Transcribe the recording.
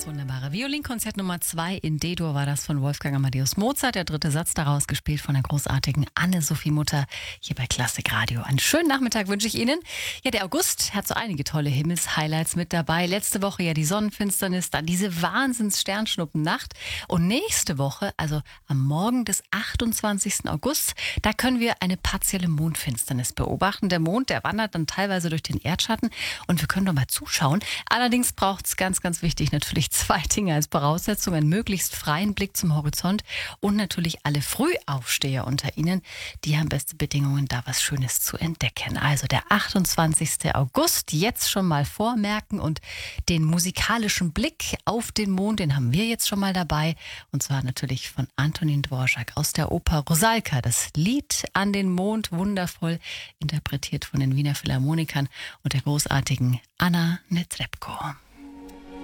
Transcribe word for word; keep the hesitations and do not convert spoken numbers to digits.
Das wunderbare Violinkonzert Nummer zwei in D-Dur war das von Wolfgang Amadeus Mozart. Der dritte Satz daraus gespielt von der großartigen Anne-Sophie Mutter hier bei Klassik Radio. Einen schönen Nachmittag wünsche ich Ihnen. Ja, der August hat so einige tolle Himmelshighlights mit dabei. Letzte Woche ja die Sonnenfinsternis, dann diese Wahnsinns-Sternschnuppennacht. Und nächste Woche, also am Morgen des achtundzwanzigsten August, da können wir eine partielle Mondfinsternis beobachten. Der Mond, der wandert dann teilweise durch den Erdschatten und wir können doch mal zuschauen. Allerdings braucht es ganz, ganz wichtig natürlich zwei Dinge als Voraussetzung: einen möglichst freien Blick zum Horizont und natürlich alle Frühaufsteher unter Ihnen, die haben beste Bedingungen, da was Schönes zu entdecken. Also der achtundzwanzigsten August, jetzt schon mal vormerken, und den musikalischen Blick auf den Mond, den haben wir jetzt schon mal dabei, und zwar natürlich von Antonin Dvorak aus der Oper Rusalka. Das Lied an den Mond, wundervoll interpretiert von den Wiener Philharmonikern und der großartigen Anna Netrebko.